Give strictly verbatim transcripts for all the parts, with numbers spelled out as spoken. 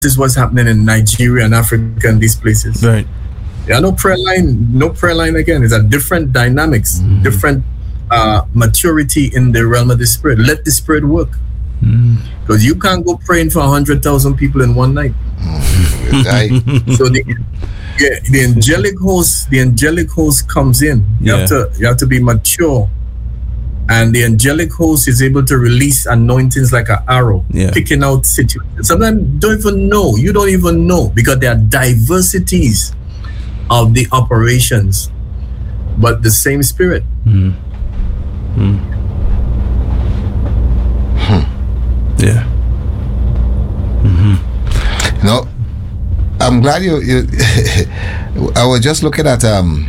is what's happening in Nigeria and Africa and these places. Right. Yeah, no prayer line, no prayer line again. It's a different dynamics, mm-hmm. different uh, maturity in the realm of the spirit. Let the spirit work. Because mm. you can't go praying for a hundred thousand people in one night. Mm. So the yeah, the angelic host, the angelic host comes in. You yeah. have to you have to be mature. And the angelic host is able to release anointings like an arrow, yeah. picking out situations. Sometimes you don't even know. You don't even know because there are diversities of the operations, but the same spirit. Mm. Mm. Yeah. Mm-hmm. No, I'm glad you. you I was just looking at um,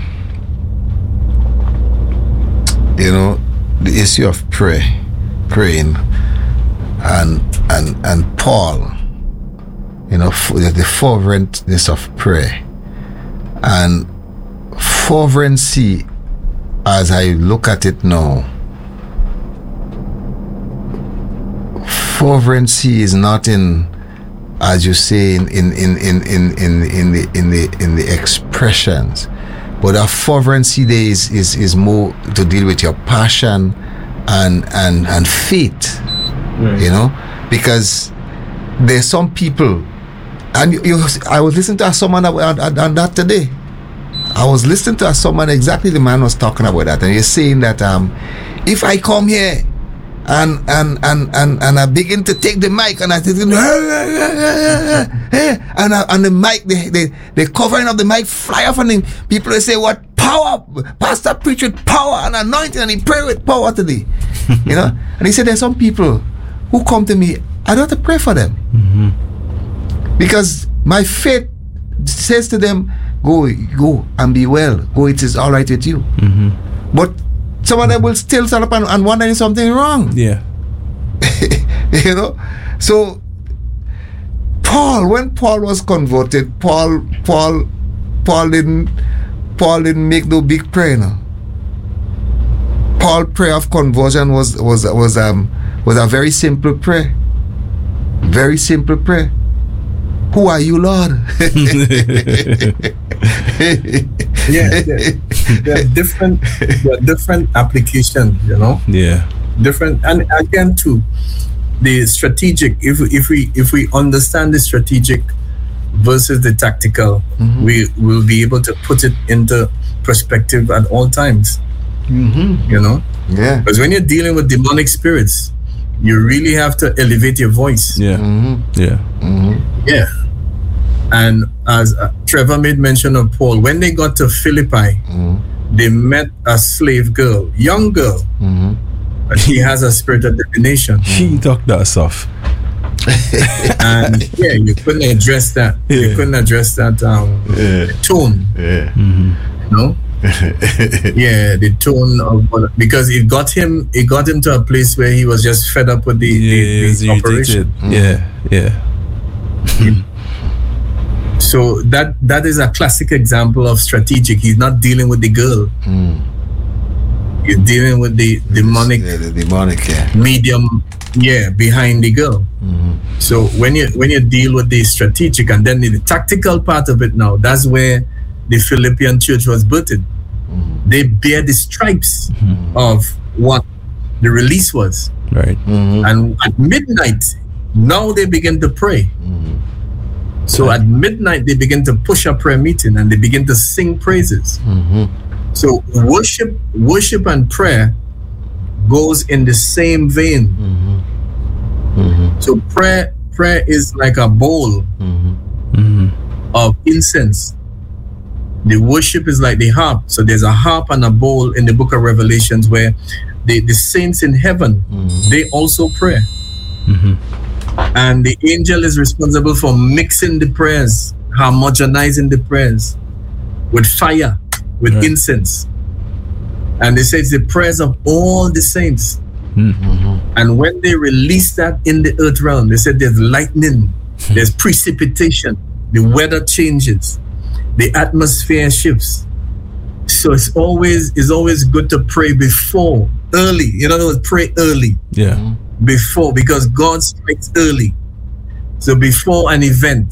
you know, the issue of pray, praying, and and and Paul, you know, the ferventness of prayer, and fervency. As I look at it now, fervency is not in, as you say, in in in in in in, in the in the in the expressions, but a fervency there is, is is more to deal with your passion and and and faith, right. You know, because there's some people, and you, you I was listening to someone on, on that today. I was listening to someone, exactly the man was talking about that, and he's saying that um, if I come here and and and and and I begin to take the mic and I think, and I, and the mic, the the the covering of the mic fly off, and then people will say, "What power, pastor preach with power and anointing, and he pray with power today," you know. And he said, "There's some people who come to me, I don't have to pray for them, mm-hmm. because my faith says to them, Go, go and be well. Go, it is all right with you." Mm-hmm. But some of them will still stand up and, and wondering something wrong. Yeah. You know? So, Paul, when Paul was converted, Paul, Paul, Paul didn't, Paul didn't make no big prayer. No? Paul's prayer of conversion was was was um was a very simple prayer. Very simple prayer. Who are you, Lord? Yeah, there, there are different, there are different applications, you know. Yeah, different, and again too, the strategic. If if we if we understand the strategic versus the tactical, mm-hmm. we will be able to put it into perspective at all times. Mm-hmm. You know. Yeah. Because when you're dealing with demonic spirits, you really have to elevate your voice. Yeah. Mm-hmm. Yeah. Mm-hmm. Yeah. And as uh, Trevor made mention of Paul, when they got to Philippi, mm-hmm. they met a slave girl, young girl, mm-hmm. but she has a spirit of divination. She talked that stuff. And yeah, you couldn't address that. Yeah. You couldn't address that um, yeah. tone. Yeah. Mm-hmm. You know? Yeah, the tone of, because it got him it got him to a place where he was just fed up with the, yeah, the, the operation. Mm. Yeah, yeah. Mm. So that that is a classic example of strategic. He's not dealing with the girl. Mm. He's dealing with the demonic, yeah, the demonic yeah. medium, yeah, behind the girl. Mm-hmm. So when you when you deal with the strategic and then the, the tactical part of it now, that's where the Philippian church was birthed. Mm-hmm. They bear the stripes mm-hmm. of what the release was. Right. Mm-hmm. And at midnight, now they begin to pray. Mm-hmm. So at midnight, they begin to push a prayer meeting and they begin to sing praises. Mm-hmm. So worship, worship and prayer goes in the same vein. Mm-hmm. Mm-hmm. So prayer, prayer is like a bowl mm-hmm. Mm-hmm. of incense. The worship is like the harp. So there's a harp and a bowl in the book of Revelations where the, the saints in heaven, mm-hmm. they also pray. Mm-hmm. And the angel is responsible for mixing the prayers, homogenizing the prayers with fire, with right. incense. And they say it's the prayers of all the saints. Mm-hmm. And when they release that in the earth realm, they said there's lightning, there's precipitation, the weather changes, the atmosphere shifts. So it's always it's always good to pray before, early. In other words, pray early. Yeah. Before, because God strikes early. So before an event,